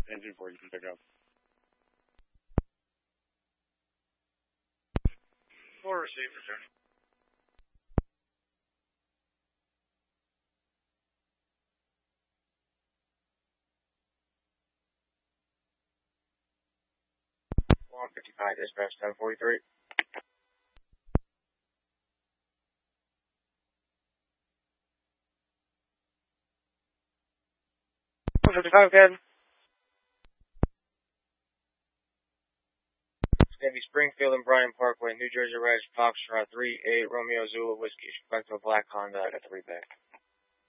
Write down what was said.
Engine 4, you can pick up. 4 receivers, sir. One 55, dispatch 1043. 155 again. It's going to be Springfield and Bryan Parkway, New Jersey Ridge, Foxtrot 38, Romeo Zulu Whiskey. Back to a black Honda at 3 back.